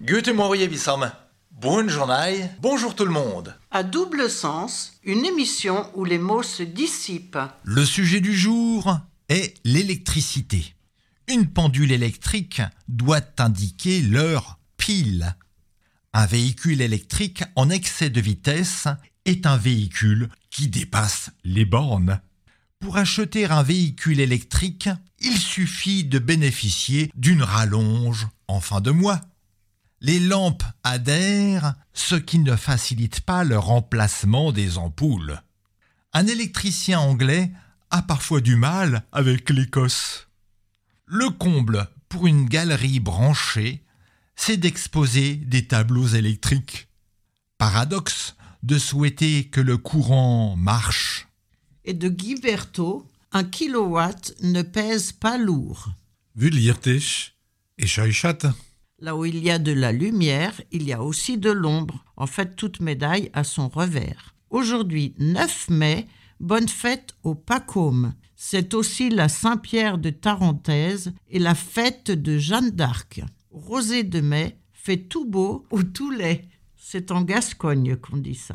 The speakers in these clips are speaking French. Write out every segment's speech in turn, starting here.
Guten Morgen, Wissam. Bonne journée, bonjour tout le monde. À double sens, une émission où les mots se dissipent. Le sujet du jour est l'électricité. Une pendule électrique doit indiquer l'heure pile. Un véhicule électrique en excès de vitesse est un véhicule qui dépasse les bornes. Pour acheter un véhicule électrique, il suffit de bénéficier d'une rallonge en fin de mois. Les lampes adhèrent, ce qui ne facilite pas le remplacement des ampoules. Un électricien anglais a parfois du mal avec l'Écosse. Le comble pour une galerie branchée, c'est d'exposer des tableaux électriques. Paradoxe de souhaiter que le courant marche. Et de Guy Berthaud, 1 kilowatt ne pèse pas lourd. Vulirtisch et Scheichat. Là où il y a de la lumière, il y a aussi de l'ombre. En fait, toute médaille a son revers. Aujourd'hui, 9 mai, bonne fête au Pacôme. C'est aussi la Saint-Pierre de Tarentaise et la fête de Jeanne d'Arc. Rosée de mai fait tout beau ou tout laid. C'est en Gascogne qu'on dit ça.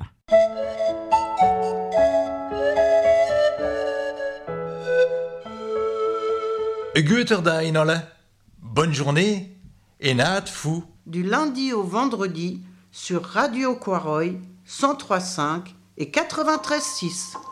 Guter Dain, alle. Bonne journée et naat fou. Du lundi au vendredi sur Radio Quaroy 103.5 et 93.6.